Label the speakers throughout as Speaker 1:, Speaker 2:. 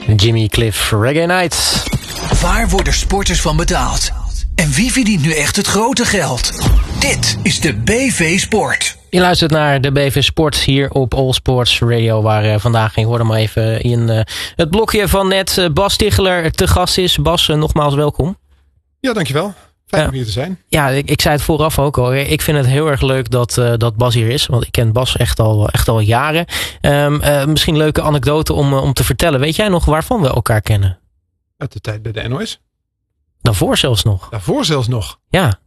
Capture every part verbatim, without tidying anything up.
Speaker 1: Jimmy Cliff, Reggae Night.
Speaker 2: Waar worden sporters van betaald? En wie verdient nu echt het grote geld? Dit is de B V Sport.
Speaker 1: Je luistert naar de B V Sport hier op All Sports Radio, waar uh, vandaag, ik hoorde maar even in uh, het blokje van net, uh, Bas Ticheler te gast is. Bas, uh, nogmaals welkom.
Speaker 3: Ja, dankjewel. Fijn om hier te zijn.
Speaker 1: Ja, ik, ik zei het vooraf ook al. Ik vind het heel erg leuk dat, uh, dat Bas hier is. Want ik ken Bas echt al, echt al jaren. Um, uh, misschien een leuke anekdote om, uh, om te vertellen. Weet jij nog waarvan we elkaar kennen?
Speaker 3: Uit de tijd bij de N O S.
Speaker 1: Daarvoor zelfs nog.
Speaker 3: Daarvoor zelfs nog.
Speaker 1: Ja.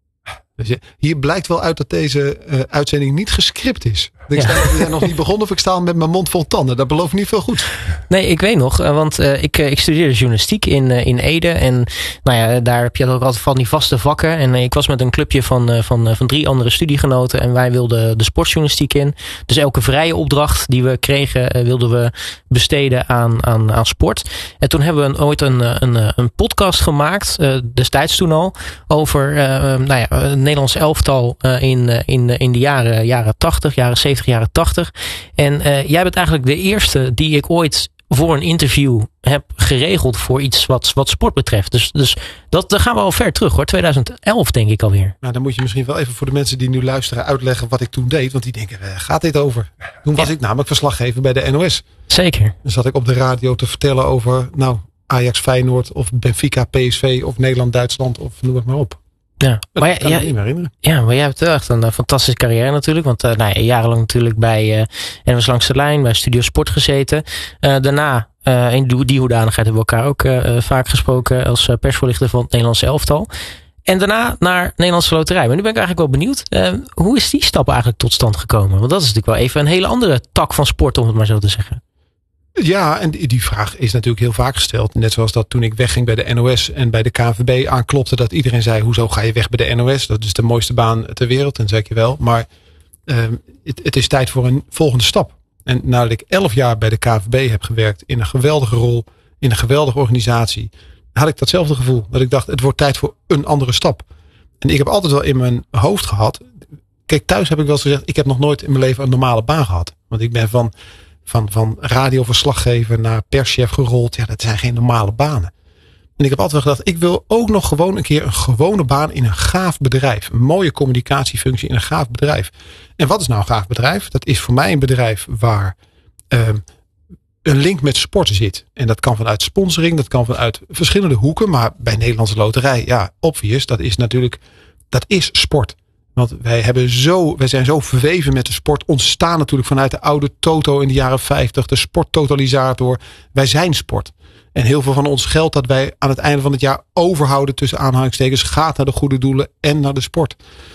Speaker 3: Dus hier blijkt wel uit dat deze uh, uitzending niet gescript is. Ik sta, we zijn nog niet begonnen of ik sta met mijn mond vol tanden. Dat belooft niet veel goed.
Speaker 1: Nee, ik weet nog. Want uh, ik, uh, ik studeerde journalistiek in, uh, in Ede. En nou ja, daar heb je ook altijd van die vaste vakken. En uh, ik was met een clubje van, uh, van, uh, van drie andere studiegenoten. En wij wilden de sportjournalistiek in. Dus elke vrije opdracht die we kregen, uh, wilden we besteden aan, aan, aan sport. En toen hebben we een, ooit een, een, een podcast gemaakt. Uh, destijds toen al. Over uh, nou ja, het Nederlands elftal uh, in, uh, in, in de jaren, jaren tachtig, jaren zeventig. Jaren tachtig. En uh, jij bent eigenlijk de eerste die ik ooit voor een interview heb geregeld voor iets wat, wat sport betreft. Dus, dus dat, daar gaan we al ver terug hoor. twintig elf denk ik alweer.
Speaker 3: Nou, dan moet je misschien wel even voor de mensen die nu luisteren uitleggen wat ik toen deed. Want die denken, uh, gaat dit over? Toen was ja. ik namelijk verslaggever bij de N O S.
Speaker 1: Zeker.
Speaker 3: Dan zat ik op de radio te vertellen over nou Ajax Feyenoord of Benfica P S V of Nederland Duitsland of noem het maar op.
Speaker 1: Ja,
Speaker 3: dat
Speaker 1: maar
Speaker 3: kan
Speaker 1: ja,
Speaker 3: ik me niet meer herinneren.
Speaker 1: Ja, maar jij hebt echt een uh, fantastische carrière natuurlijk. Want uh, nou ja, jarenlang natuurlijk bij uh, N O S Langs de Lijn, bij Studio Sport gezeten. Uh, daarna, uh, in die hoedanigheid hebben we elkaar ook uh, vaak gesproken als uh, persvoorlichter van het Nederlands elftal. En daarna naar Nederlandse Loterij. Maar nu ben ik eigenlijk wel benieuwd. Uh, hoe is die stap eigenlijk tot stand gekomen? Want dat is natuurlijk wel even een hele andere tak van sport, om het maar zo te zeggen.
Speaker 3: Ja, en die vraag is natuurlijk heel vaak gesteld. Net zoals dat toen ik wegging bij de N O S en bij de K N V B aanklopte dat iedereen zei, hoezo ga je weg bij de N O S? Dat is de mooiste baan ter wereld, en zeg je wel. Maar uh, het, het is tijd voor een volgende stap. En nadat ik elf jaar bij de K N V B heb gewerkt in een geweldige rol, in een geweldige organisatie, had ik datzelfde gevoel. Dat ik dacht, het wordt tijd voor een andere stap. En ik heb altijd wel in mijn hoofd gehad, kijk, thuis heb ik wel eens gezegd, ik heb nog nooit in mijn leven een normale baan gehad. Want ik ben van Van, van radioverslaggever naar perschef gerold. Ja, dat zijn geen normale banen. En ik heb altijd wel gedacht, ik wil ook nog gewoon een keer een gewone baan in een gaaf bedrijf. Een mooie communicatiefunctie in een gaaf bedrijf. En wat is nou een gaaf bedrijf? Dat is voor mij een bedrijf waar um, een link met sport zit. En dat kan vanuit sponsoring, dat kan vanuit verschillende hoeken. Maar bij Nederlandse Loterij, ja, obvious, dat is natuurlijk, dat is sport. Want wij, hebben zo, wij zijn zo verweven met de sport. Ontstaan natuurlijk vanuit de oude Toto in de jaren vijftig. De sporttotalisator. Wij zijn sport. En heel veel van ons geld dat wij aan het einde van het jaar overhouden tussen aanhalingstekens gaat naar de goede doelen en naar de sport.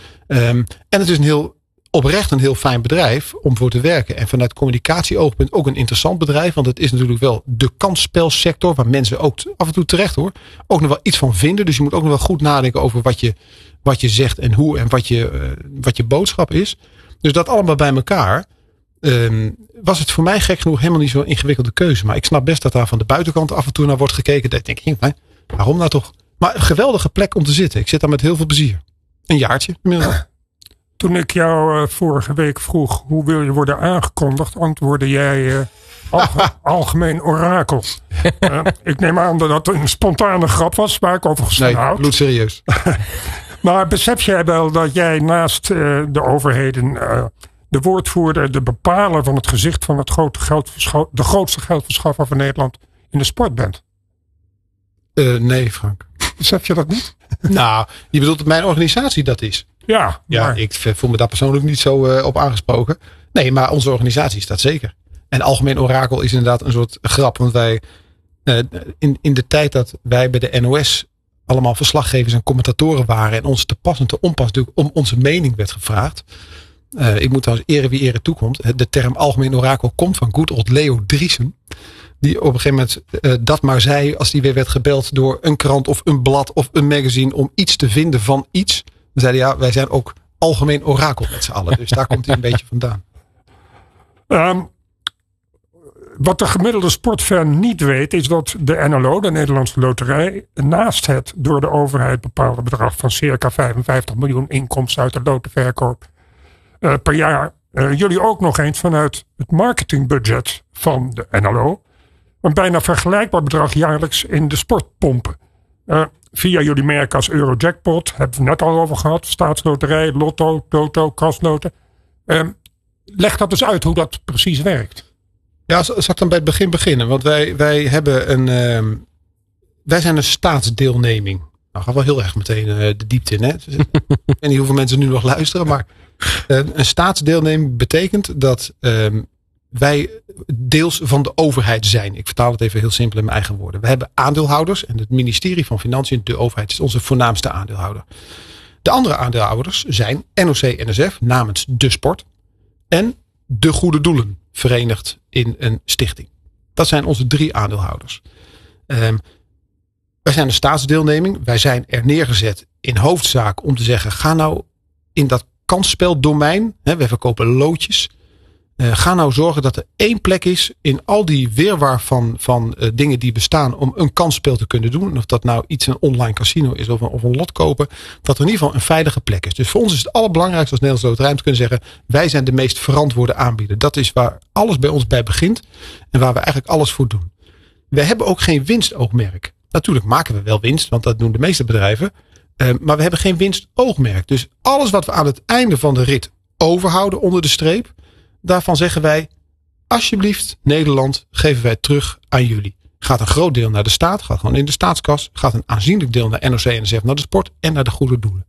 Speaker 3: Um, en het is een heel oprecht een heel fijn bedrijf om voor te werken. En vanuit communicatieoogpunt ook een interessant bedrijf. Want het is natuurlijk wel de kansspelsector waar mensen ook af en toe terecht hoor. Ook nog wel iets van vinden. Dus je moet ook nog wel goed nadenken over wat je, wat je zegt en hoe en wat je, uh, wat je boodschap is. Dus dat allemaal bij elkaar. Um, was het voor mij gek genoeg helemaal niet zo'n ingewikkelde keuze. Maar ik snap best dat daar van de buitenkant af en toe naar wordt gekeken. Dat denk ik, nee, waarom nou toch? Maar een geweldige plek om te zitten. Ik zit daar met heel veel plezier. Een jaartje inmiddels.
Speaker 4: Toen ik jou uh, vorige week vroeg hoe wil je worden aangekondigd, antwoordde jij uh, alge- algemeen orakel. Uh, ik neem aan dat dat een spontane grap was, waar ik overigens van houd.
Speaker 3: Nee, bloedserieus.
Speaker 4: Maar besef jij wel dat jij naast uh, de overheden uh, de woordvoerder, de bepaler van het gezicht van het grote geldverscha- de grootste geldverschaffer van Nederland in de sport bent?
Speaker 3: Uh, nee, Frank.
Speaker 4: Besef je dat niet?
Speaker 3: Nou, je bedoelt dat mijn organisatie dat is?
Speaker 4: Ja.
Speaker 3: Ja,
Speaker 4: maar...
Speaker 3: ik voel me daar persoonlijk niet zo uh, op aangesproken. Nee, maar onze organisatie is dat zeker. En algemeen orakel is inderdaad een soort grap. Want wij, uh, in, in de tijd dat wij bij de N O S allemaal verslaggevers en commentatoren waren. En ons te pas en te onpas om onze mening werd gevraagd. Uh, ik moet trouwens ere wie ere toekomt. De term algemeen orakel komt van good old Leo Driesen. Die op een gegeven moment uh, dat maar zei als die weer werd gebeld door een krant of een blad of een magazine om iets te vinden van iets. Dan zei hij ja, wij zijn ook algemeen orakel met z'n allen. Dus daar komt hij een beetje vandaan.
Speaker 4: Um, wat de gemiddelde sportfan niet weet is dat de N L O, de Nederlandse Loterij, naast het door de overheid bepaalde bedrag van circa vijfenvijftig miljoen inkomsten uit de loterverkoop uh, per jaar, uh, jullie ook nog eens vanuit het marketingbudget van de N L O een bijna vergelijkbaar bedrag jaarlijks in de sport pompen. Uh, via jullie merken als Eurojackpot, hebben we het net al over gehad. Staatsloterij, Lotto, Toto, Kasloten. Uh, leg dat eens uit hoe dat precies werkt.
Speaker 3: Ja, zal ik dan bij het begin beginnen? Want wij, wij hebben een. Uh, wij zijn een staatsdeelneming. Nou, gaan we wel heel erg meteen uh, de diepte in. Hè? Ik weet niet hoeveel mensen nu nog luisteren. Maar uh, een staatsdeelneming betekent dat uh, wij deels van de overheid zijn. Ik vertaal het even heel simpel in mijn eigen woorden. We hebben aandeelhouders. En het ministerie van Financiën, de overheid, is onze voornaamste aandeelhouder. De andere aandeelhouders zijn N O C N S F namens de sport. En de goede doelen verenigd in een stichting. Dat zijn onze drie aandeelhouders. Um, wij zijn een staatsdeelneming. Wij zijn er neergezet in hoofdzaak om te zeggen, ga nou in dat kansspeldomein. Hè, wij verkopen loodjes. Uh, ga nou zorgen dat er één plek is in al die wirwar van, van uh, dingen die bestaan om een kansspel te kunnen doen. Of dat nou iets een online casino is of een, of een lot kopen. Dat er in ieder geval een veilige plek is. Dus voor ons is het allerbelangrijkste als Nederlandse Loterij om te kunnen zeggen, wij zijn de meest verantwoorde aanbieder. Dat is waar alles bij ons bij begint en waar we eigenlijk alles voor doen. We hebben ook geen winstoogmerk. Natuurlijk maken we wel winst, want dat doen de meeste bedrijven. Uh, maar we hebben geen winstoogmerk. Dus alles wat we aan het einde van de rit overhouden onder de streep, daarvan zeggen wij, alsjeblieft Nederland, geven wij terug aan jullie. Gaat een groot deel naar de staat, gaat gewoon in de staatskas. Gaat een aanzienlijk deel naar N O C N S F, naar de sport en naar de goede doelen.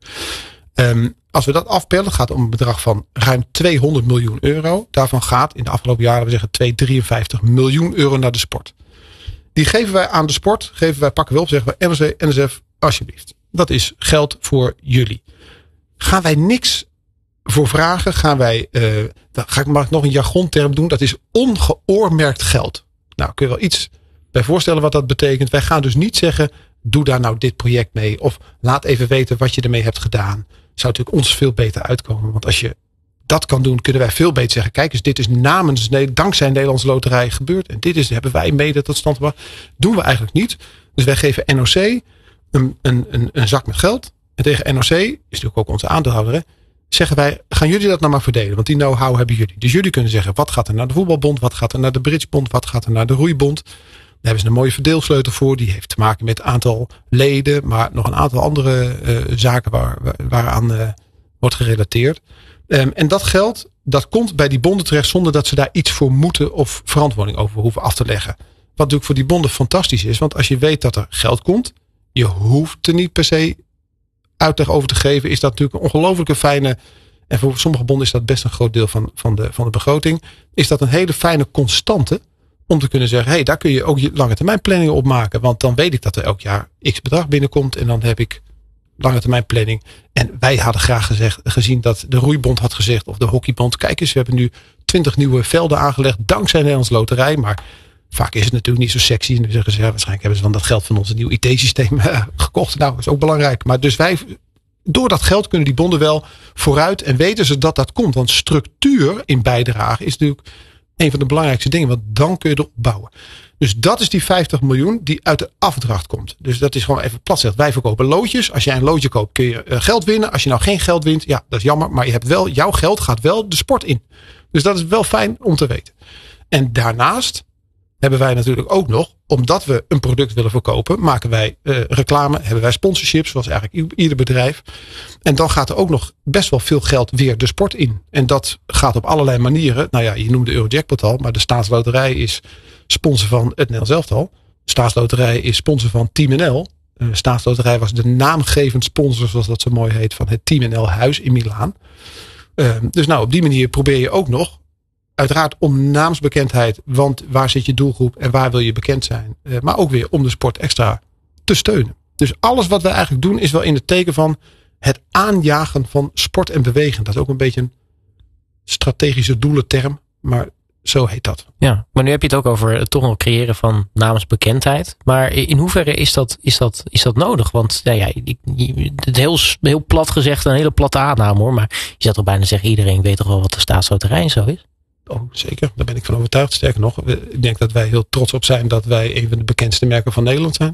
Speaker 3: Um, als we dat afpellen, gaat het om een bedrag van ruim tweehonderd miljoen euro. Daarvan gaat in de afgelopen jaren, we zeggen tweehonderddrieënvijftig miljoen euro naar de sport. Die geven wij aan de sport, geven wij, pakken we op, zeggen we N O C N S F, alsjeblieft. Dat is geld voor jullie. Gaan wij niks voor vragen, gaan wij, uh, dan ga ik maar nog een jargonterm doen, dat is ongeoormerkt geld. Nou, kun je wel iets bij voorstellen wat dat betekent. Wij gaan dus niet zeggen, doe daar nou dit project mee. Of laat even weten wat je ermee hebt gedaan. Zou natuurlijk ons veel beter uitkomen. Want als je dat kan doen, kunnen wij veel beter zeggen, kijk eens, dit is namens, dankzij Nederlandse Loterij gebeurd. En dit is, hebben wij mede tot stand gebracht. Doen we eigenlijk niet. Dus wij geven N O C een, een, een, een zak met geld. En tegen N O C, is natuurlijk ook onze aandeelhouder, hè, zeggen wij, gaan jullie dat nou maar verdelen? Want die know-how hebben jullie. Dus jullie kunnen zeggen, wat gaat er naar de voetbalbond? Wat gaat er naar de bridgebond? Wat gaat er naar de roeibond? Daar hebben ze een mooie verdeelsleutel voor. Die heeft te maken met het aantal leden. Maar nog een aantal andere uh, zaken waar, waaraan uh, wordt gerelateerd. Um, en dat geld, dat komt bij die bonden terecht zonder dat ze daar iets voor moeten of verantwoording over hoeven af te leggen. Wat natuurlijk voor die bonden fantastisch is. Want als je weet dat er geld komt, je hoeft er niet per se uitleg over te geven, is dat natuurlijk een ongelooflijke fijne, en voor sommige bonden is dat best een groot deel van, van, de, van de begroting, is dat een hele fijne constante om te kunnen zeggen, hé, hey, daar kun je ook je lange termijn planningen op maken, want dan weet ik dat er elk jaar x bedrag binnenkomt en dan heb ik lange termijn planning. En wij hadden graag gezegd, gezien dat de roeibond had gezegd, of de hockeybond, kijk eens, we hebben nu twintig nieuwe velden aangelegd, dankzij Nederlandse Loterij, maar vaak is het natuurlijk niet zo sexy. En dan zeggen ze, ja, waarschijnlijk hebben ze van dat geld van ons een nieuw I T-systeem uh, gekocht. Nou, dat is ook belangrijk. Maar dus wij, door dat geld kunnen die bonden wel vooruit en weten ze dat dat komt. Want structuur in bijdrage is natuurlijk een van de belangrijkste dingen. Want dan kun je erop bouwen. Dus dat is die vijftig miljoen die uit de afdracht komt. Dus dat is gewoon even plat gezegd. Wij verkopen loodjes. Als jij een loodje koopt kun je uh, geld winnen. Als je nou geen geld wint, ja, dat is jammer. Maar je hebt wel, jouw geld gaat wel de sport in. Dus dat is wel fijn om te weten. En daarnaast hebben wij natuurlijk ook nog, omdat we een product willen verkopen, maken wij uh, reclame, hebben wij sponsorships, zoals eigenlijk ieder bedrijf. En dan gaat er ook nog best wel veel geld weer de sport in. En dat gaat op allerlei manieren. Nou ja, je noemde Eurojackpot al, maar de Staatsloterij is sponsor van het Nederlands elftal. De Staatsloterij is sponsor van Team N L. De Staatsloterij was de naamgevend sponsor, zoals dat zo mooi heet, van het Team N L huis in Milaan. Uh, dus nou, op die manier probeer je ook nog, uiteraard om naamsbekendheid, want waar zit je doelgroep en waar wil je bekend zijn. Uh, maar ook weer om de sport extra te steunen. Dus alles wat wij eigenlijk doen is wel in het teken van het aanjagen van sport en bewegen. Dat is ook een beetje een strategische doelenterm, maar zo heet dat. Ja,
Speaker 1: maar nu heb je het ook over het toch nog creëren van naamsbekendheid. Maar in hoeverre is dat, is dat, is dat nodig? Want nou ja, het heel, heel plat gezegd, een hele platte aanname hoor. Maar je zou toch bijna zeggen, iedereen weet toch wel wat de Staatsloterij zo is?
Speaker 3: Oh, zeker. Daar ben ik van overtuigd. Sterker nog, ik denk dat wij heel trots op zijn dat wij een van de bekendste merken van Nederland zijn.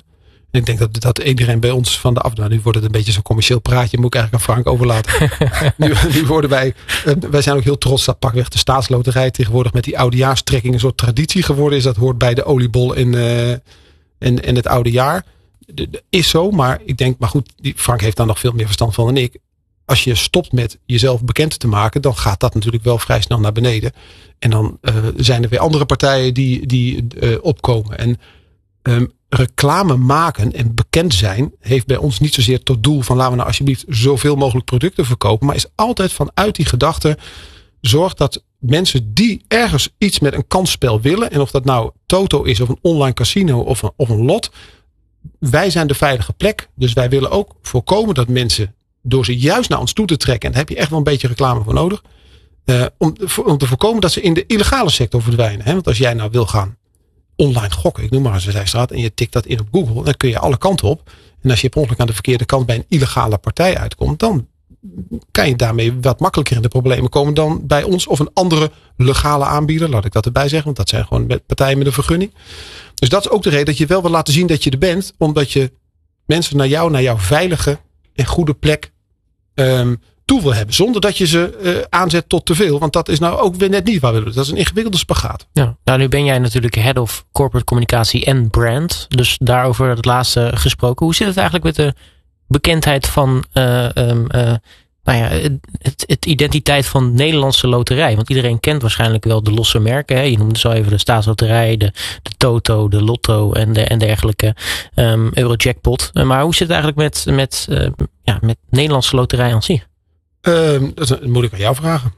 Speaker 3: En ik denk dat, dat iedereen bij ons van de af... Nou, nu wordt het een beetje zo'n commercieel praatje. Moet ik eigenlijk aan Frank overlaten. nu, nu worden wij... Uh, wij zijn ook heel trots dat pakweg de staatsloterij tegenwoordig met die oudejaarstrekking een soort traditie geworden is. Dat hoort bij de oliebol in, uh, in, in het oude jaar. De, de, is zo, maar ik denk... Maar goed, die Frank heeft daar nog veel meer verstand van dan ik. Als je stopt met jezelf bekend te maken, dan gaat dat natuurlijk wel vrij snel naar beneden. En dan uh, zijn er weer andere partijen die, die uh, opkomen. En um, reclame maken en bekend zijn heeft bij ons niet zozeer tot doel van laten we nou alsjeblieft zoveel mogelijk producten verkopen. Maar is altijd vanuit die gedachte zorg dat mensen die ergens iets met een kansspel willen. En of dat nou Toto is of een online casino of een, of een lot. Wij zijn de veilige plek. Dus wij willen ook voorkomen dat mensen door ze juist naar ons toe te trekken. En daar heb je echt wel een beetje reclame voor nodig. Uh, om, om te voorkomen dat ze in de illegale sector verdwijnen. Hè? Want als jij nou wil gaan online gokken. Ik noem maar eens een zijstraat. En je tikt dat in op Google. Dan kun je alle kanten op. En als je per ongeluk aan de verkeerde kant bij een illegale partij uitkomt. Dan kan je daarmee wat makkelijker in de problemen komen dan bij ons. Of een andere legale aanbieder. Laat ik dat erbij zeggen. Want dat zijn gewoon partijen met een vergunning. Dus dat is ook de reden dat je wel wil laten zien dat je er bent. Omdat je mensen naar jou, naar jouw veilige en goede plek um, toe wil hebben. Zonder dat je ze uh, aanzet tot te veel. Want dat is nou ook weer net niet waar we willen. Dat is een ingewikkelde spagaat.
Speaker 1: Ja, nou nu ben jij natuurlijk head of corporate communicatie en brand. Dus daarover het laatste gesproken. Hoe zit het eigenlijk met de bekendheid van uh, um, uh, nou ja, het, het identiteit van Nederlandse loterij? Want iedereen kent waarschijnlijk wel de losse merken. Hè? Je noemde zo even de staatsloterij, de, de Toto, de Lotto en, de, en dergelijke. Um, Eurojackpot. Maar hoe zit het eigenlijk met, met, uh, ja, met Nederlandse loterij aan zich?
Speaker 3: Um, dat moet ik aan jou vragen.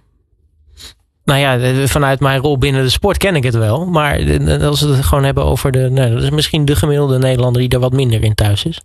Speaker 1: Nou ja, vanuit mijn rol binnen de sport ken ik het wel. Maar als we het gewoon hebben over de... Nou, dat is misschien de gemiddelde Nederlander die er wat minder in thuis is.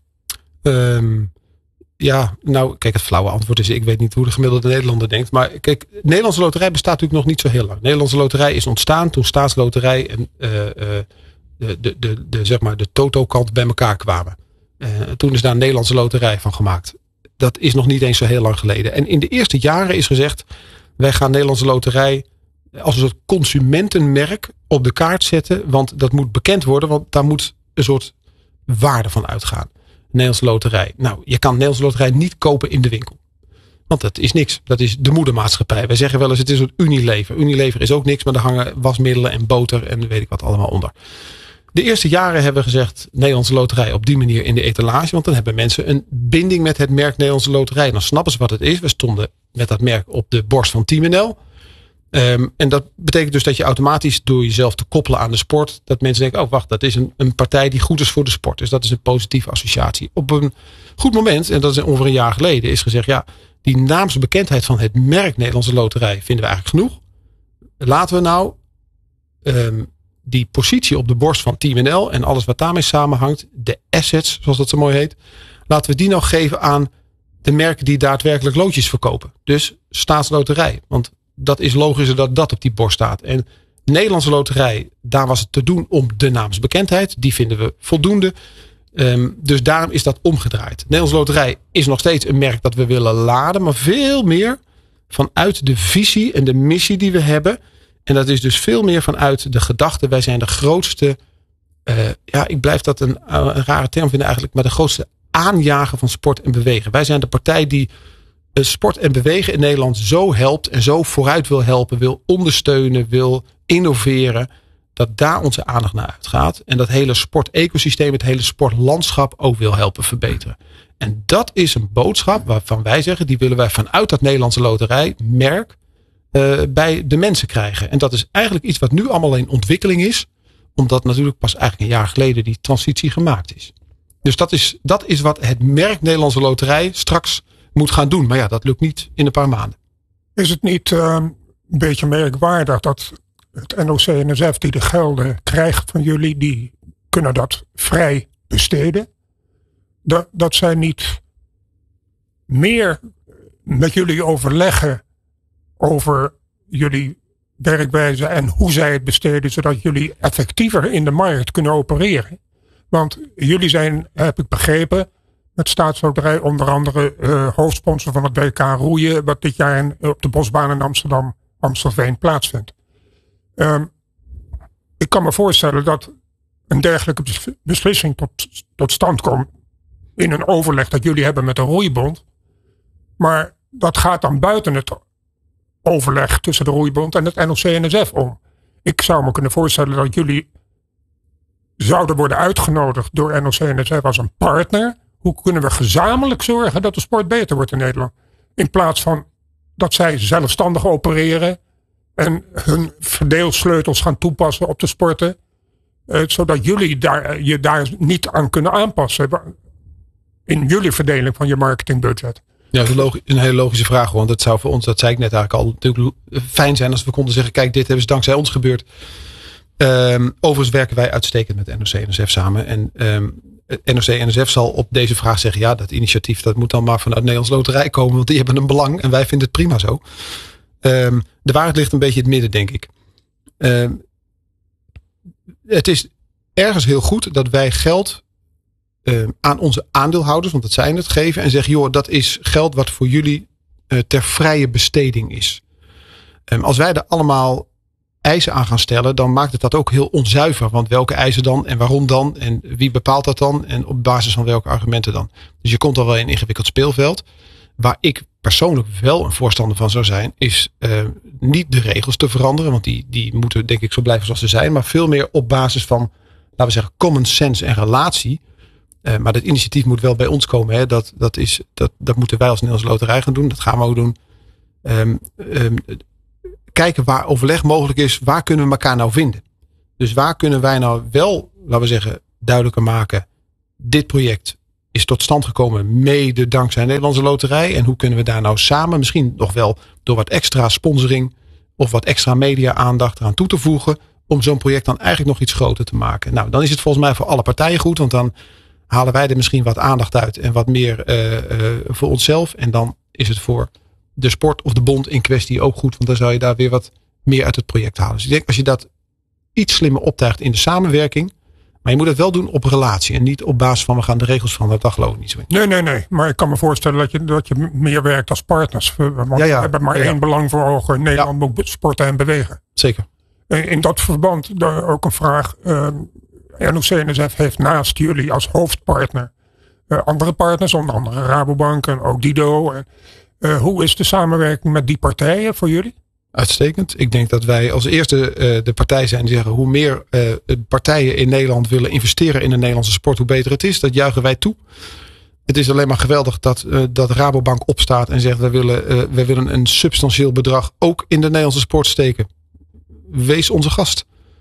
Speaker 3: Um, ja, nou kijk, het flauwe antwoord is... ik weet niet hoe de gemiddelde Nederlander denkt. Maar kijk, de Nederlandse loterij bestaat natuurlijk nog niet zo heel lang. De Nederlandse loterij is ontstaan toen staatsloterij en uh, uh, de, de, de, de, zeg maar de Toto-kant bij elkaar kwamen. Uh, toen is daar een Nederlandse loterij van gemaakt. Dat is nog niet eens zo heel lang geleden. En in de eerste jaren is gezegd... wij gaan Nederlandse loterij als een soort consumentenmerk op de kaart zetten. Want dat moet bekend worden. Want daar moet een soort waarde van uitgaan. Nederlandse loterij. Nou, je kan Nederlandse loterij niet kopen in de winkel. Want dat is niks. Dat is de moedermaatschappij. Wij zeggen wel eens het is een Unilever. Unilever is ook niks. Maar er hangen wasmiddelen en boter en weet ik wat allemaal onder. De eerste jaren hebben we gezegd Nederlandse loterij op die manier in de etalage. Want dan hebben mensen een binding met het merk Nederlandse loterij. Dan snappen ze wat het is. We stonden met dat merk op de borst van Team N L. Um, en dat betekent dus dat je automatisch door jezelf te koppelen aan de sport. Dat mensen denken, oh wacht, dat is een, een partij die goed is voor de sport. Dus dat is een positieve associatie. Op een goed moment, en dat is ongeveer een jaar geleden, is gezegd ja, die naamsbekendheid van het merk Nederlandse loterij vinden we eigenlijk genoeg. Laten we nou um, die positie op de borst van Team N L en alles wat daarmee samenhangt, de assets, zoals dat zo mooi heet, laten we die nou geven aan de merken die daadwerkelijk loodjes verkopen. Dus staatsloterij. Want dat is logischer dat dat op die borst staat. En Nederlandse loterij, daar was het te doen om de naamsbekendheid. Die vinden we voldoende. Um, dus daarom is dat omgedraaid. Nederlandse loterij is nog steeds een merk dat we willen laden. Maar veel meer vanuit de visie en de missie die we hebben. En dat is dus veel meer vanuit de gedachte. Wij zijn de grootste. Uh, ja, ik blijf dat een, een rare term vinden eigenlijk. Maar de grootste aanjager van sport en bewegen. Wij zijn de partij die sport en bewegen in Nederland zo helpt. En zo vooruit wil helpen. Wil ondersteunen. Wil innoveren. Dat daar onze aandacht naar uitgaat. En dat hele sportecosysteem. Het hele sportlandschap ook wil helpen verbeteren. En dat is een boodschap waarvan wij zeggen. Die willen wij vanuit dat Nederlandse loterijmerk. Uh, bij de mensen krijgen. En dat is eigenlijk iets wat nu allemaal in ontwikkeling is. Omdat natuurlijk pas eigenlijk een jaar geleden die transitie gemaakt is. Dus dat is, dat is wat het merk Nederlandse Loterij straks moet gaan doen. Maar ja, dat lukt niet in een paar maanden.
Speaker 4: Is het niet uh, een beetje merkwaardig dat het N O C N S F die de gelden krijgt van jullie, die kunnen dat vrij besteden. Dat, dat zij niet meer met jullie overleggen over jullie werkwijze en hoe zij het besteden, zodat jullie effectiever in de markt kunnen opereren. Want jullie zijn, heb ik begrepen, met staatsloterij onder andere uh, hoofdsponsor van het W K roeien, wat dit jaar in, op de Bosbaan in Amsterdam, Amstelveen plaatsvindt. Um, ik kan me voorstellen dat een dergelijke beslissing tot, tot stand komt in een overleg dat jullie hebben met de roeibond. Maar dat gaat dan buiten het overleg tussen de roeibond en het N O C N S F om. Ik zou me kunnen voorstellen dat jullie zouden worden uitgenodigd door N O C N S F als een partner. Hoe kunnen we gezamenlijk zorgen dat de sport beter wordt in Nederland? In plaats van dat zij zelfstandig opereren en hun verdeelsleutels gaan toepassen op de sporten. Uh, zodat jullie daar, je daar niet aan kunnen aanpassen in jullie verdeling van je marketingbudget.
Speaker 3: Ja, dat is een, logi- een hele logische vraag. Want het zou voor ons, dat zei ik net eigenlijk al, natuurlijk fijn zijn als we konden zeggen, kijk, dit hebben ze dankzij ons gebeurd. Um, overigens werken wij uitstekend met N O C N S F samen. En um, N O C N S F zal op deze vraag zeggen, ja, dat initiatief dat moet dan maar vanuit Nederlands Loterij komen. Want die hebben een belang en wij vinden het prima zo. Um, de waarheid ligt een beetje in het midden, denk ik. Um, het is ergens heel goed dat wij geld uh, aan onze aandeelhouders, want dat zijn het, geven. En zeggen, joh, dat is geld wat voor jullie uh, ter vrije besteding is. Um, als wij er allemaal eisen aan gaan stellen, dan maakt het dat ook heel onzuiver. Want welke eisen dan en waarom dan en wie bepaalt dat dan en op basis van welke argumenten dan. Dus je komt al wel in een ingewikkeld speelveld. Waar ik persoonlijk wel een voorstander van zou zijn, is uh, niet de regels te veranderen. Want die, die moeten denk ik zo blijven zoals ze zijn. Maar veel meer op basis van, laten we zeggen, common sense en relatie. Uh, maar dat initiatief moet wel bij ons komen. Hè. Dat, dat, is, dat, dat moeten wij als Nederlandse Loterij gaan doen. Dat gaan we ook doen. Um, um, kijken waar overleg mogelijk is. Waar kunnen we elkaar nou vinden? Dus waar kunnen wij nou wel, laten we zeggen, duidelijker maken. Dit project is tot stand gekomen mede dankzij Nederlandse Loterij. En hoe kunnen we daar nou samen, misschien nog wel door wat extra sponsoring of wat extra media aandacht eraan toe te voegen, om zo'n project dan eigenlijk nog iets groter te maken. Nou, dan is het volgens mij voor alle partijen goed, want dan halen wij er misschien wat aandacht uit en wat meer uh, uh, voor onszelf. En dan is het voor de sport of de bond in kwestie ook goed, want dan zou je daar weer wat meer uit het project halen. Dus ik denk, als je dat iets slimmer optuigt in de samenwerking, maar je moet het wel doen op relatie en niet op basis van we gaan de regels van dat dagloon niet zo in.
Speaker 4: Nee, nee, nee. Maar ik kan me voorstellen dat je, dat je meer werkt als partners. Want ja, ja. we hebben maar ja, ja. één belang voor ogen. Nederland ja. moet sporten en bewegen.
Speaker 3: Zeker.
Speaker 4: In dat verband ook een vraag. Uh, N O C N S F heeft naast jullie als hoofdpartner uh, andere partners, onder andere Rabobank en ook Dido. En, uh, hoe is de samenwerking met die partijen voor jullie?
Speaker 3: Uitstekend. Ik denk dat wij als eerste uh, de partij zijn die zeggen hoe meer uh, partijen in Nederland willen investeren in de Nederlandse sport, hoe beter het is. Dat juichen wij toe. Het is alleen maar geweldig dat, uh, dat Rabobank opstaat en zegt wij willen, uh, wij willen een substantieel bedrag ook in de Nederlandse sport steken. Wees onze gast.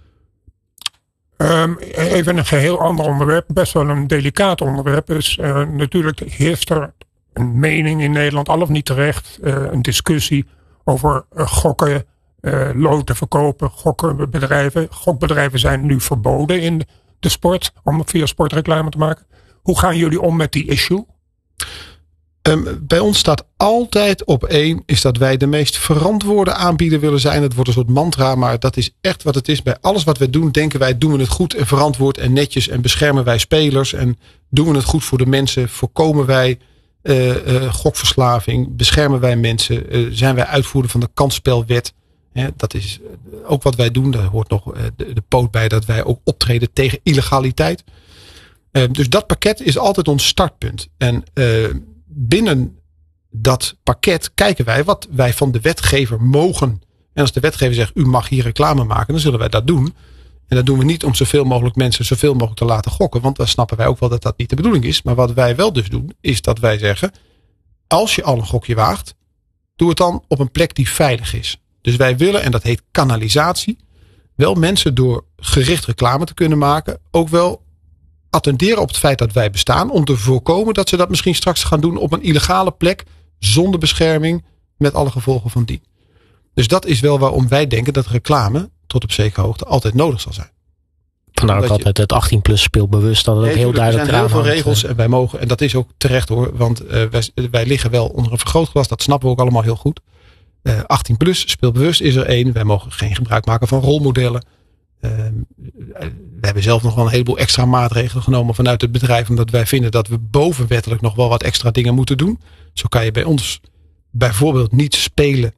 Speaker 4: Um, even een geheel ander onderwerp. Best wel een delicaat onderwerp. Is, uh, natuurlijk heerst er een mening in Nederland, al of niet terecht, uh, een discussie over uh, gokken, uh, loten verkopen, gokkenbedrijven. Gokbedrijven zijn nu verboden in de sport, om via sportreclame te maken. Hoe gaan jullie om met die issue?
Speaker 3: Um, bij ons staat altijd op één, is dat wij de meest verantwoorde aanbieder willen zijn. Het wordt een soort mantra, maar dat is echt wat het is. Bij alles wat we doen, denken wij, doen we het goed en verantwoord en netjes en beschermen wij spelers en doen we het goed voor de mensen, voorkomen wij Uh, uh, gokverslaving, beschermen wij mensen, uh, zijn wij uitvoerder van de kansspelwet. Hè, dat is uh, ook wat wij doen. Daar hoort nog uh, de, de poot bij dat wij ook optreden tegen illegaliteit. Uh, dus dat pakket is altijd ons startpunt. En uh, binnen dat pakket kijken wij wat wij van de wetgever mogen. En als de wetgever zegt, u mag hier reclame maken, dan zullen wij dat doen. En dat doen we niet om zoveel mogelijk mensen zoveel mogelijk te laten gokken. Want dan snappen wij ook wel dat dat niet de bedoeling is. Maar wat wij wel dus doen, is dat wij zeggen, als je al een gokje waagt, doe het dan op een plek die veilig is. Dus wij willen, en dat heet kanalisatie, wel mensen door gericht reclame te kunnen maken, ook wel attenderen op het feit dat wij bestaan, om te voorkomen dat ze dat misschien straks gaan doen op een illegale plek, zonder bescherming, met alle gevolgen van dien. Dus dat is wel waarom wij denken dat reclame tot op zekere hoogte altijd nodig zal zijn.
Speaker 1: Vandaar ook altijd het achttien plus speelbewust. Dat het
Speaker 3: nee,
Speaker 1: ook heel duidelijk
Speaker 3: eraan. Er zijn heel veel regels
Speaker 1: uh,
Speaker 3: en wij mogen, en dat is ook terecht hoor, want uh, wij, wij liggen wel onder een vergrootglas, dat snappen we ook allemaal heel goed. Uh, achttien plus, speelbewust is er één. Wij mogen geen gebruik maken van rolmodellen. Uh, we hebben zelf nog wel een heleboel extra maatregelen genomen vanuit het bedrijf, omdat wij vinden dat we bovenwettelijk nog wel wat extra dingen moeten doen. Zo kan je bij ons bijvoorbeeld niet spelen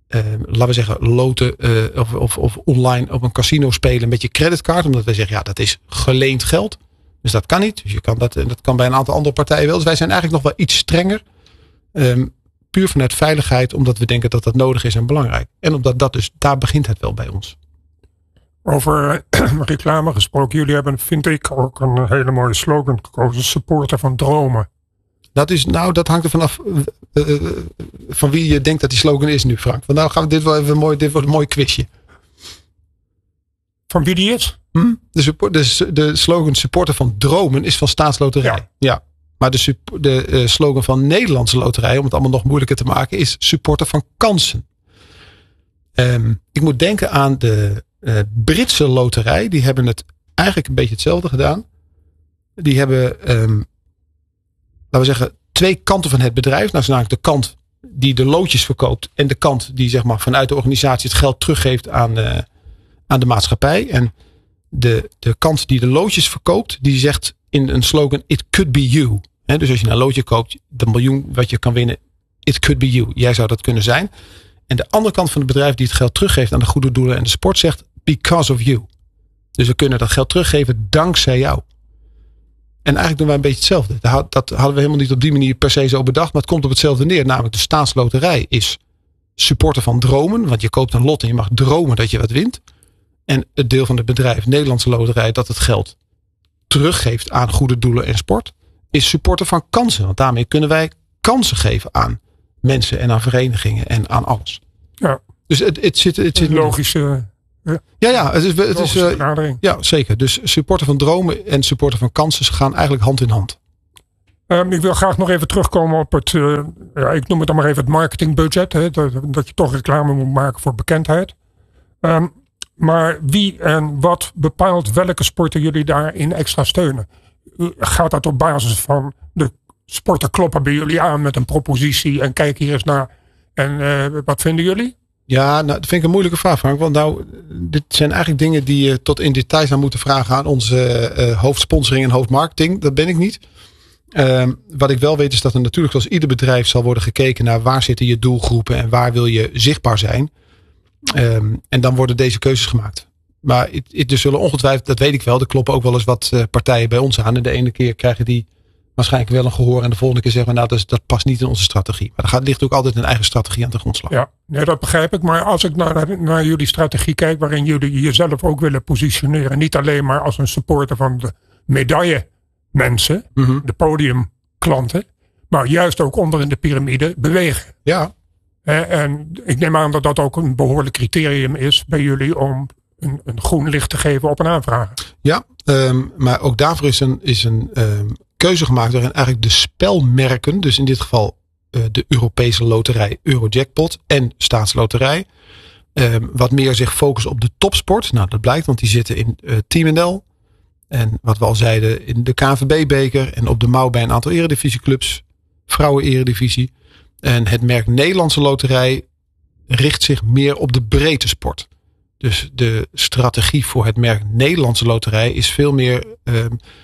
Speaker 3: uh, laten we zeggen, loten uh, of, of, of online op een casino spelen met je creditcard. Omdat wij zeggen, ja, dat is geleend geld. Dus dat kan niet. Dus je kan dat, dat kan bij een aantal andere partijen wel. Dus wij zijn eigenlijk nog wel iets strenger. Um, puur vanuit veiligheid, omdat we denken dat dat nodig is en belangrijk. En omdat dat dus, daar begint het wel bij ons.
Speaker 4: Over uh, reclame gesproken. Jullie hebben, vind ik, ook een hele mooie slogan gekozen. Supporter van dromen.
Speaker 3: Dat is, nou, dat hangt er vanaf uh, uh, van wie je denkt dat die slogan is nu, Frank. Want nou gaan we dit wel even mooi, dit wordt een mooi quizje.
Speaker 4: Van wie die is?
Speaker 3: Hm? De, support, de, de slogan supporter van dromen is van Staatsloterij. Ja. ja. Maar de, de uh, slogan van Nederlandse Loterij, om het allemaal nog moeilijker te maken, is supporter van kansen. Um, ik moet denken aan de uh, Britse loterij. Die hebben het eigenlijk een beetje hetzelfde gedaan. Die hebben, um, laten we zeggen, twee kanten van het bedrijf. Nou is namelijk de kant die de loodjes verkoopt en de kant die zeg maar vanuit de organisatie het geld teruggeeft aan, uh, aan de maatschappij. En de, de kant die de loodjes verkoopt, die zegt in een slogan, it could be you. He, dus als je een loodje koopt, de miljoen wat je kan winnen, it could be you. Jij zou dat kunnen zijn. En de andere kant van het bedrijf die het geld teruggeeft aan de goede doelen en de sport zegt, because of you. Dus we kunnen dat geld teruggeven dankzij jou. En eigenlijk doen wij een beetje hetzelfde. Dat hadden we helemaal niet op die manier per se zo bedacht, maar het komt op hetzelfde neer. Namelijk de Staatsloterij is supporter van dromen, want je koopt een lot en je mag dromen dat je wat wint. En het deel van het bedrijf, Nederlandse Loterij, dat het geld teruggeeft aan goede doelen en sport, is supporter van kansen. Want daarmee kunnen wij kansen geven aan mensen en aan verenigingen en aan alles.
Speaker 4: Ja.
Speaker 3: Dus het, het zit... Het zit
Speaker 4: logische...
Speaker 3: Ja, ja, ja, het is, het is uh, ja, zeker. Dus supporter van dromen en supporter van kansen gaan eigenlijk hand in hand.
Speaker 4: Um, ik wil graag nog even terugkomen op het, uh, ja, ik noem het dan maar even het marketingbudget. Hè, dat, dat je toch reclame moet maken voor bekendheid. Um, maar wie en wat bepaalt welke sporten jullie daarin extra steunen? Gaat dat op basis van de sporten kloppen bij jullie aan met een propositie en kijk hier eens naar en uh, wat vinden jullie?
Speaker 3: Ja, nou, dat vind ik een moeilijke vraag, Frank. Want nou, dit zijn eigenlijk dingen die je tot in details aan moeten vragen aan onze uh, hoofdsponsoring en hoofdmarketing. Dat ben ik niet. Uh, wat ik wel weet is dat er natuurlijk zoals ieder bedrijf zal worden gekeken naar waar zitten je doelgroepen en waar wil je zichtbaar zijn. Um, en dan worden deze keuzes gemaakt. Maar it, it, er zullen ongetwijfeld, dat weet ik wel, er kloppen ook wel eens wat uh, partijen bij ons aan. En de ene keer krijgen die waarschijnlijk wel een gehoor. En de volgende keer zeggen we, nou, dat, dat past niet in onze strategie. Maar er gaat, ligt ook altijd een eigen strategie aan de grondslag.
Speaker 4: Ja, nee, dat begrijp ik. Maar als ik naar, naar jullie strategie kijk, waarin jullie jezelf ook willen positioneren. Niet alleen maar als een supporter van de medaille mensen, mm-hmm. de podiumklanten. Maar juist ook onder in de piramide bewegen.
Speaker 3: Ja.
Speaker 4: En ik neem aan dat dat ook een behoorlijk criterium is bij jullie om een, een groen licht te geven op een aanvraag.
Speaker 3: Ja, um, maar ook daarvoor is een, is een um, keuze gemaakt waarin eigenlijk de spelmerken, dus in dit geval uh, de Europese loterij Eurojackpot en Staatsloterij, um, wat meer zich focussen op de topsport. Nou, dat blijkt, want die zitten in uh, Team N L en wat we al zeiden in de K N V B-beker en op de mouw bij een aantal eredivisieclubs, vrouwen-eredivisie. En het merk Nederlandse Loterij richt zich meer op de breedte sport. Dus de strategie voor het merk Nederlandse Loterij is veel meer uh,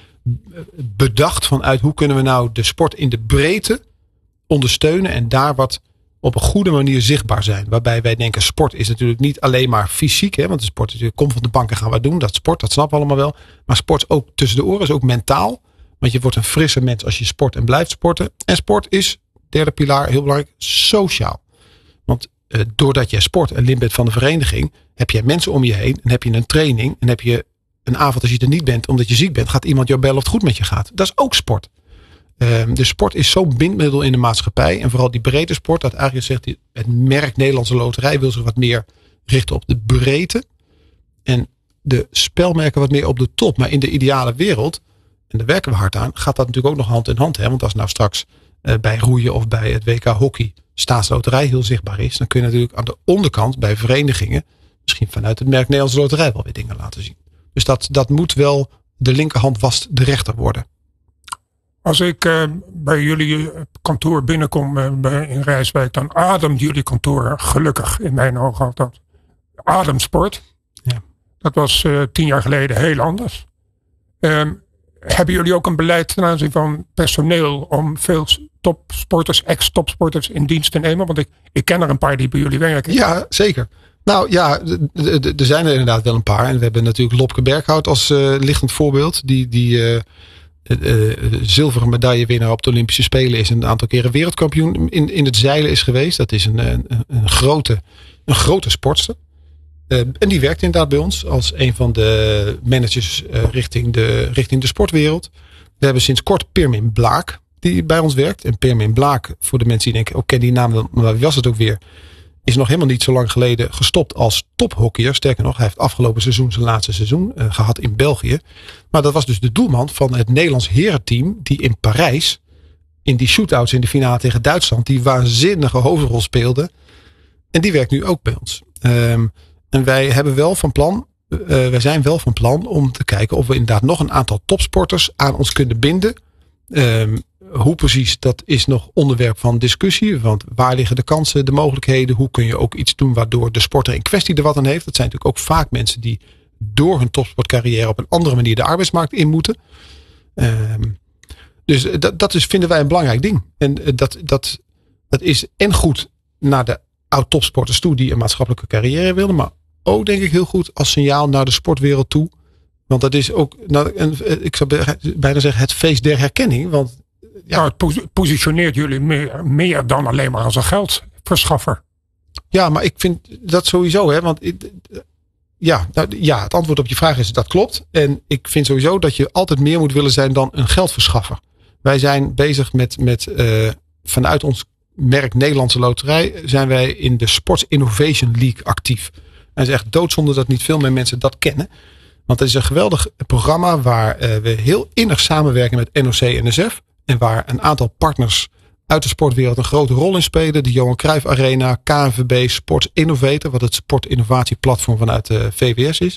Speaker 3: bedacht vanuit hoe kunnen we nou de sport in de breedte ondersteunen en daar wat op een goede manier zichtbaar zijn. Waarbij wij denken sport is natuurlijk niet alleen maar fysiek. Hè, want de sport is kom van de bank en gaan we doen. Dat sport, dat snappen we allemaal wel. Maar sport ook tussen de oren is ook mentaal. Want je wordt een frisse mens als je sport en blijft sporten. En sport is, derde pilaar, heel belangrijk, sociaal. Want uh, doordat jij sport en lid bent van de vereniging, heb je mensen om je heen en heb je een training en heb je een avond als je er niet bent omdat je ziek bent, gaat iemand jou bellen of het goed met je gaat. Dat is ook sport. Uh, dus sport is zo'n bindmiddel in de maatschappij en vooral die brede sport, dat eigenlijk zegt het merk Nederlandse Loterij wil zich wat meer richten op de breedte en de spelmerken wat meer op de top. Maar in de ideale wereld, en daar werken we hard aan, gaat dat natuurlijk ook nog hand in hand. Hè? Want als nou straks uh, bij roeien of bij het W K hockey Staatsloterij heel zichtbaar is, dan kun je natuurlijk aan de onderkant bij verenigingen misschien vanuit het merk Nederlandse Loterij wel weer dingen laten zien. Dus dat, dat moet wel de linkerhand wast de rechter worden.
Speaker 4: Als ik uh, bij jullie kantoor binnenkom uh, bij, in Rijswijk, dan ademt jullie kantoor gelukkig in mijn ogen altijd. Ademsport.
Speaker 3: Ja.
Speaker 4: Dat was uh, tien jaar geleden heel anders. Um, hebben jullie ook een beleid ten aanzien van personeel om veel topsporters, ex-topsporters in dienst te nemen? Want ik, ik ken er een paar die bij jullie werken.
Speaker 3: Ja, zeker. Nou ja, er zijn er inderdaad wel een paar. En we hebben natuurlijk Lopke Berghout als uh, lichtend voorbeeld. Die, die uh, uh, zilveren medaillewinnaar op de Olympische Spelen is. Een aantal keren wereldkampioen in, in het zeilen is geweest. Dat is een, een, een, grote, een grote sportster. Uh, en die werkt inderdaad bij ons als een van de managers uh, richting, de, richting de sportwereld. We hebben sinds kort Pirmin Blaak die bij ons werkt. En Pirmin Blaak, voor de mensen die denken, oké, okay, die naam, maar wie was het ook weer? Is nog helemaal niet zo lang geleden gestopt als tophockeyer. Sterker nog, hij heeft afgelopen seizoen zijn laatste seizoen uh, gehad in België. Maar dat was dus de doelman van het Nederlands herenteam die in Parijs in die shootouts in de finale tegen Duitsland die waanzinnige hoofdrol speelde. En die werkt nu ook bij ons. Um, en wij hebben wel van plan, uh, wij zijn wel van plan om te kijken of we inderdaad nog een aantal topsporters aan ons kunnen binden. Um, Hoe precies, dat is nog onderwerp van discussie. Want waar liggen de kansen, de mogelijkheden? Hoe kun je ook iets doen waardoor de sporter in kwestie er wat aan heeft? Dat zijn natuurlijk ook vaak mensen die door hun topsportcarrière op een andere manier de arbeidsmarkt in moeten. Um, dus dat, dat is, vinden wij een belangrijk ding. En dat, dat, dat is en goed naar de oud-topsporters toe die een maatschappelijke carrière wilden. Maar ook denk ik heel goed als signaal naar de sportwereld toe. Want dat is ook, nou, een, ik zou bijna zeggen, het feest der herkenning. Want
Speaker 4: ja, nou, het pos- positioneert jullie meer, meer dan alleen maar als een geldverschaffer.
Speaker 3: Ja, maar ik vind dat sowieso. Hè, want ja, nou, ja, het antwoord op je vraag is dat klopt. En ik vind sowieso dat je altijd meer moet willen zijn dan een geldverschaffer. Wij zijn bezig met, met uh, vanuit ons merk Nederlandse Loterij zijn wij in de Sports Innovation League actief. En het is echt doodzonde dat niet veel meer mensen dat kennen. Want het is een geweldig programma waar uh, we heel innig samenwerken met N O C N S F. En waar een aantal partners uit de sportwereld een grote rol in spelen. De Johan Cruijff Arena, K N V B, Sports Innovator. Wat het sportinnovatieplatform vanuit de V W S is.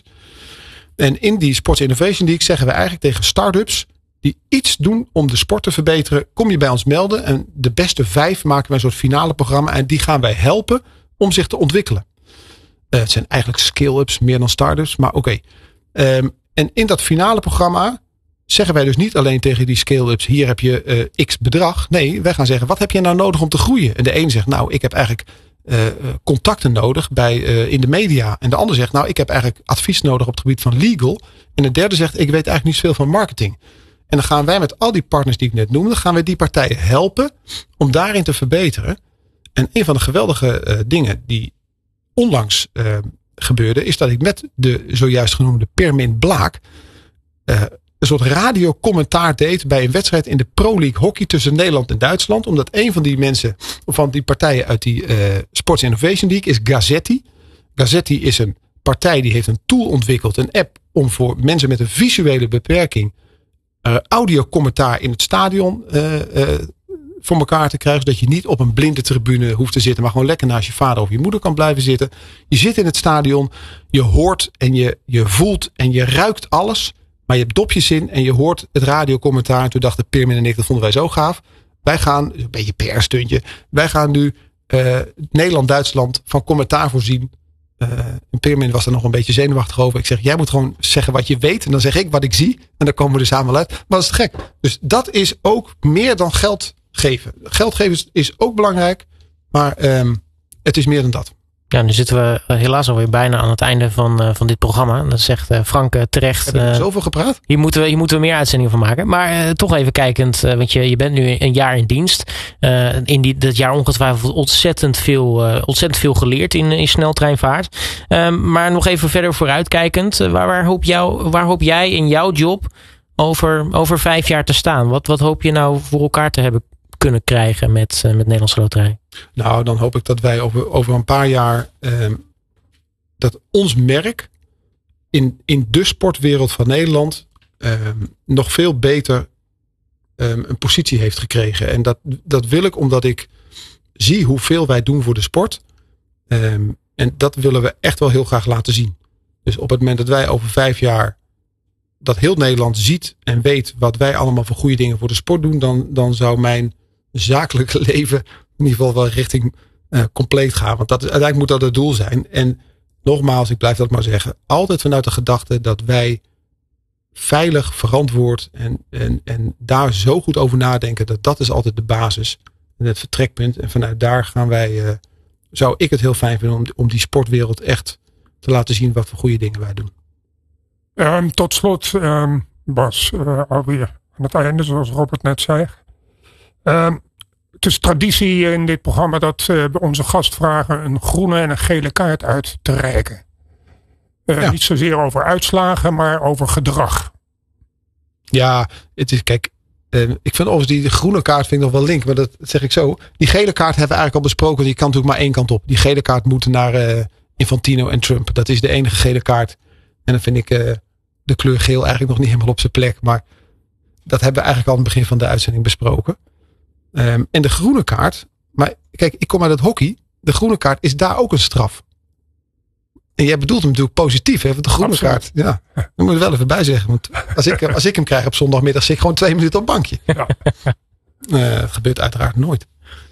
Speaker 3: En in die Sports Innovation League zeggen we eigenlijk tegen start-ups die iets doen om de sport te verbeteren. Kom je bij ons melden. En de beste vijf maken wij een soort finale programma. En die gaan wij helpen om zich te ontwikkelen. Uh, het zijn eigenlijk scale-ups meer dan start-ups. Maar oké. Okay. Um, en in dat finale programma zeggen wij dus niet alleen tegen die scale-ups, hier heb je uh, x bedrag. Nee, wij gaan zeggen, wat heb je nou nodig om te groeien? En de een zegt, nou, ik heb eigenlijk uh, contacten nodig bij, uh, in de media. En de ander zegt, nou, ik heb eigenlijk advies nodig op het gebied van legal. En de derde zegt, ik weet eigenlijk niet zoveel van marketing. En dan gaan wij met al die partners die ik net noemde, gaan wij die partijen helpen om daarin te verbeteren. En een van de geweldige uh, dingen die onlangs uh, gebeurde, is dat ik met de zojuist genoemde Pirmin Blaak uh, een soort radiocommentaar deed bij een wedstrijd in de Pro League hockey tussen Nederland en Duitsland. Omdat een van die mensen, van die partijen uit die uh, Sports Innovation League is Gazzetti. Gazzetti is een partij die heeft een tool ontwikkeld, een app om voor mensen met een visuele beperking uh, audiocommentaar in het stadion uh, uh, voor elkaar te krijgen. Zodat je niet op een blinde tribune hoeft te zitten, maar gewoon lekker naast je vader of je moeder kan blijven zitten. Je zit in het stadion, je hoort en je, je voelt en je ruikt alles. Maar je hebt dopjes in en je hoort het radiocommentaar. En toen dachten Pirmin en ik, dat vonden wij zo gaaf. Wij gaan, een beetje P R-stuntje. Wij gaan nu uh, Nederland-Duitsland van commentaar voorzien. Uh, en Pirmin was er nog een beetje zenuwachtig over. Ik zeg, jij moet gewoon zeggen wat je weet. En dan zeg ik wat ik zie. En dan komen we er samen uit. Maar dat is te gek. Dus dat is ook meer dan geld geven. Geld geven is, is ook belangrijk. Maar um, het is meer dan dat.
Speaker 1: Ja, nu zitten we helaas alweer bijna aan het einde van, uh, van dit programma. Dat zegt uh, Frank uh, terecht.
Speaker 3: Heb je uh, zoveel gepraat?
Speaker 1: Hier moeten we, hier moeten we meer uitzendingen van maken. Maar uh, toch even kijkend, uh, want je, je bent nu een jaar in dienst. Uh, in die, dat jaar ongetwijfeld ontzettend veel, uh, ontzettend veel geleerd in, in sneltreinvaart. Uh, maar nog even verder vooruitkijkend. Uh, waar, waar, hoop jou, waar hoop jij in jouw job over, over vijf jaar te staan? Wat, wat hoop je nou voor elkaar te hebben kunnen krijgen met, uh, met Nederlandse Loterij?
Speaker 3: Nou, dan hoop ik dat wij over, over een paar jaar uh, dat ons merk in, in de sportwereld van Nederland uh, nog veel beter um, een positie heeft gekregen. En dat, dat wil ik omdat ik zie hoeveel wij doen voor de sport. Um, en dat willen we echt wel heel graag laten zien. Dus op het moment dat wij over vijf jaar dat heel Nederland ziet en weet wat wij allemaal voor goede dingen voor de sport doen, dan, dan zou mijn zakelijke leven in ieder geval wel richting uh, compleet gaan. Want dat is, uiteindelijk moet dat het doel zijn. En nogmaals, ik blijf dat maar zeggen. Altijd vanuit de gedachte dat wij veilig, verantwoord en, en, en daar zo goed over nadenken. Dat dat is altijd de basis en het vertrekpunt. En vanuit daar gaan wij, uh, zou ik het heel fijn vinden om, om die sportwereld echt te laten zien wat voor goede dingen wij doen.
Speaker 4: Um, tot slot, um, Bas, uh, alweer aan het einde, zoals Robert net zei. Um, het is traditie in dit programma dat uh, onze gastvragen een groene en een gele kaart uit te reiken. Uh, ja. Niet zozeer over uitslagen, maar over gedrag.
Speaker 3: Ja, het is, kijk, uh, ik vind overigens die groene kaart vind ik nog wel link, maar dat zeg ik zo. Die gele kaart hebben we eigenlijk al besproken, die kan natuurlijk maar één kant op. Die gele kaart moet naar uh, Infantino en Trump. Dat is de enige gele kaart. En dan vind ik uh, de kleur geel eigenlijk nog niet helemaal op zijn plek, maar dat hebben we eigenlijk al aan het begin van de uitzending besproken. Um, en de groene kaart, maar kijk, ik kom uit het hockey. De groene kaart is daar ook een straf. En jij bedoelt hem natuurlijk positief, hè? Want de groene Absoluut. kaart, ja, daar moet ik wel even bij zeggen. Want als ik, als ik hem krijg op zondagmiddag, zit ik gewoon twee minuten op het bankje. Ja. Uh, dat gebeurt uiteraard nooit.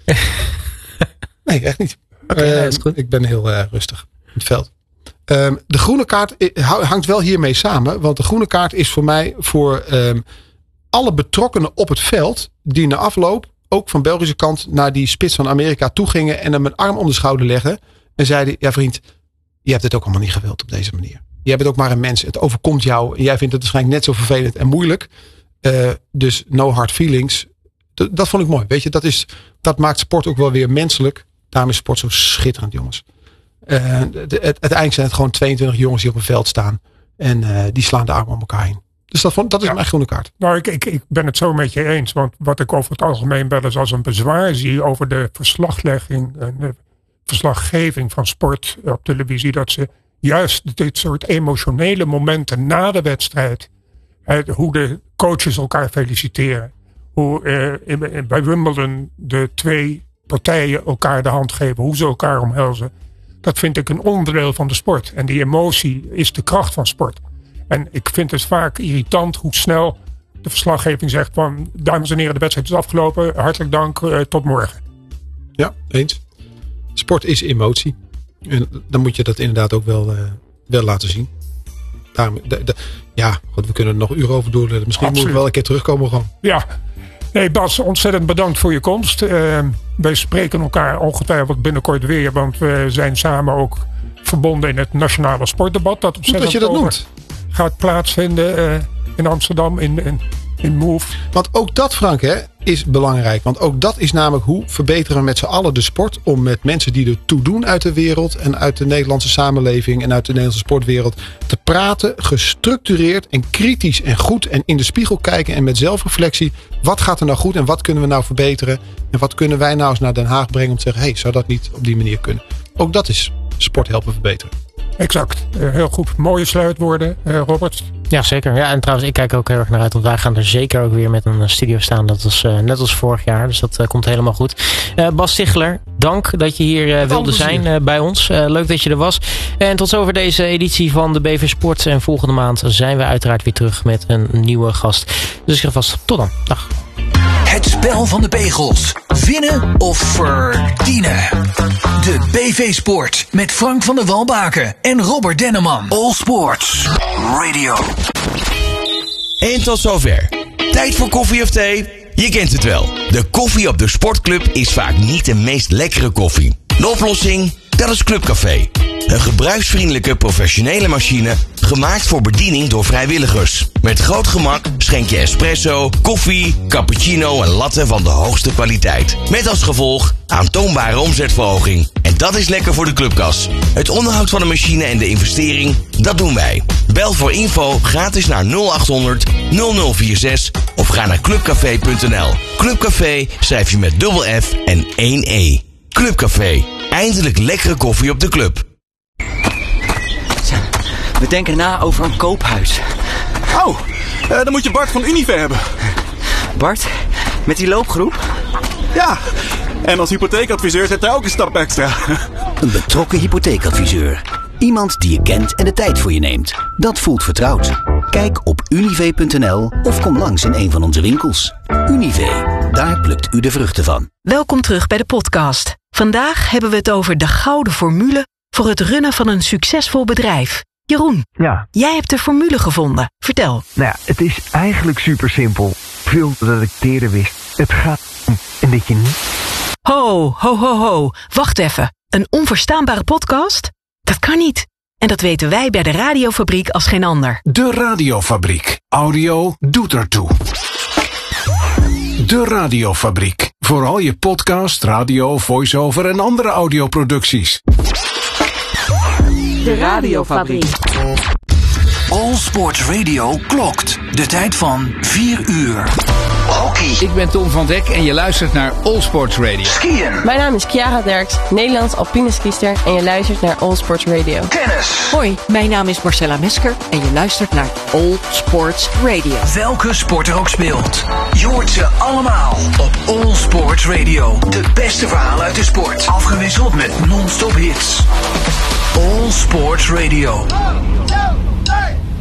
Speaker 3: Nee, echt niet.
Speaker 1: Okay, uh, is goed.
Speaker 3: Ik ben heel uh, rustig in het veld. Um, de groene kaart hangt wel hiermee samen. Want de groene kaart is voor mij voor um, alle betrokkenen op het veld die na afloop, ook van Belgische kant, naar die spits van Amerika toe gingen en hem een arm om de schouder leggen. En zeiden, ja vriend, je hebt het ook allemaal niet gewild op deze manier. Jij bent ook maar een mens. Het overkomt jou. En jij vindt het waarschijnlijk net zo vervelend en moeilijk. Uh, dus no hard feelings. D- dat vond ik mooi. Weet je, dat, is, dat maakt sport ook wel weer menselijk. Daarom is sport zo schitterend, jongens. Uh, de, de, uiteindelijk zijn het gewoon tweeëntwintig jongens die op een veld staan. En uh, die slaan de armen om elkaar heen. Dus dat, vond, dat is ja. mijn groene kaart.
Speaker 4: Nou, ik, ik, ik ben het zo met je eens. Want wat ik over het algemeen wel eens als een bezwaar zie over de verslaglegging en de verslaggeving van sport op televisie, dat ze juist dit soort emotionele momenten na de wedstrijd, hè, hoe de coaches elkaar feliciteren, hoe uh, in, in, bij Wimbledon de twee partijen elkaar de hand geven, hoe ze elkaar omhelzen, dat vind ik een onderdeel van de sport. En die emotie is de kracht van sport. En ik vind het vaak irritant hoe snel de verslaggeving zegt van, dames en heren, de wedstrijd is afgelopen, hartelijk dank, uh, tot morgen.
Speaker 3: Ja, eens. Sport is emotie. En dan moet je dat inderdaad ook wel, uh, wel laten zien. Daarom, de, de, ja, goed, we kunnen er nog uren over doorleden. Misschien Absoluut. Moeten we wel een keer terugkomen gewoon.
Speaker 4: Ja. Nee, Bas, ontzettend bedankt voor je komst. Uh, wij spreken elkaar ongetwijfeld binnenkort weer. Want we zijn samen ook verbonden in het nationale sportdebat. Dat op
Speaker 3: Goed dat je dat noemt.
Speaker 4: Gaat plaatsvinden uh, in Amsterdam in, in, in Move.
Speaker 3: Want ook dat, Frank, hè, is belangrijk. Want ook dat is namelijk hoe verbeteren we met z'n allen de sport. Om met mensen die er toe doen uit de wereld. En uit de Nederlandse samenleving. En uit de Nederlandse sportwereld. Te praten, gestructureerd en kritisch en goed. En in de spiegel kijken en met zelfreflectie. Wat gaat er nou goed en wat kunnen we nou verbeteren? En wat kunnen wij nou eens naar Den Haag brengen om te zeggen, hé, hey, zou dat niet op die manier kunnen? Ook dat is sport helpen verbeteren.
Speaker 4: Exact. Uh, heel goed. Mooie sluitwoorden, uh, Robert.
Speaker 1: Ja, zeker. Ja, en trouwens, ik kijk er ook heel erg naar uit. Want wij gaan er zeker ook weer met een studio staan. Dat was uh, net als vorig jaar. Dus dat uh, komt helemaal goed. Uh, Bas Stigler, dank dat je hier uh, wilde zijn uh, bij ons. Uh, leuk dat je er was. En tot zover deze editie van de B V Sport. En volgende maand zijn we uiteraard weer terug met een nieuwe gast. Dus ik zeg vast, tot dan. Dag.
Speaker 2: Het spel van de pegels. Winnen of verdienen. De B V Sport met Frank van der Walbaken en Robert Denneman. All Sports Radio.
Speaker 5: En tot zover. Tijd voor koffie of thee? Je kent het wel. De koffie op de sportclub is vaak niet de meest lekkere koffie. De oplossing? Dat is Clubcafé. Een gebruiksvriendelijke professionele machine gemaakt voor bediening door vrijwilligers. Met groot gemak schenk je espresso, koffie, cappuccino en latte van de hoogste kwaliteit. Met als gevolg aantoonbare omzetverhoging. En dat is lekker voor de clubkas. Het onderhoud van de machine en de investering, dat doen wij. Bel voor info gratis naar nul acht honderd nul nul vier zes of ga naar clubcafé punt n l. Clubcafé schrijf je met dubbel F en één E. Clubcafé. Eindelijk lekkere koffie op de club.
Speaker 6: We denken na over een koophuis.
Speaker 7: Oh, uh, dan moet je Bart van Unive hebben.
Speaker 6: Bart? Met die loopgroep?
Speaker 7: Ja, en als hypotheekadviseur zet hij ook een stap extra.
Speaker 8: Een betrokken hypotheekadviseur. Iemand die je kent en de tijd voor je neemt. Dat voelt vertrouwd. Kijk op unive punt n l of kom langs in een van onze winkels. Unive, daar plukt u de vruchten van.
Speaker 9: Welkom terug bij de podcast. Vandaag hebben we het over de gouden formule voor het runnen van een succesvol bedrijf. Jeroen,
Speaker 10: ja.
Speaker 9: Jij hebt de formule gevonden. Vertel.
Speaker 10: Nou ja, het is eigenlijk super simpel. Veel dat ik het eerder wist. Het gaat om en dat je niet...
Speaker 9: Ho, ho, ho, ho. Wacht even. Een onverstaanbare podcast? Dat kan niet. En dat weten wij bij de Radiofabriek als geen ander.
Speaker 2: De Radiofabriek. Audio doet ertoe. De Radiofabriek. Voor al je podcast, radio, voice-over en andere audioproducties.
Speaker 11: De Radiofabriek.
Speaker 2: All Sports Radio klokt. De tijd van vier uur. Hockey.
Speaker 12: Ik ben Tom van Dek en je luistert naar All Sports Radio.
Speaker 2: Skiën.
Speaker 11: Mijn naam is Chiara Derks, Nederlands alpineskiester en je luistert naar All Sports Radio.
Speaker 2: Tennis.
Speaker 13: Hoi, mijn naam is Marcella Mesker en je luistert naar All Sports Radio.
Speaker 2: Welke sport er ook speelt. Je hoort ze allemaal op All Sports Radio. De beste verhalen uit de sport. Afgewisseld met non-stop hits. All Sports Radio.
Speaker 14: One, two, three.